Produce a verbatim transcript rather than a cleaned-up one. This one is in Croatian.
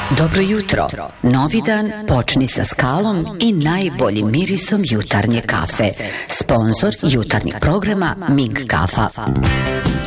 Dobro jutro. Novi dan počni sa Skalom i najboljim mirisom jutarnje kafe. Sponzor jutarnjeg programa Mig kafa.